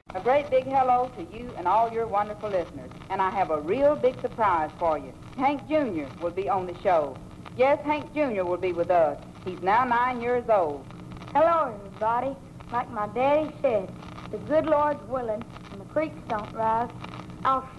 A great big hello to you and all your wonderful listeners. And I have a real big surprise for you. Hank Jr. will be on the show. Yes, Hank Jr. will be with us. He's now 9 years old. Hello, everybody. Like my daddy said, the good Lord's willing and the creeks don't rise, I'll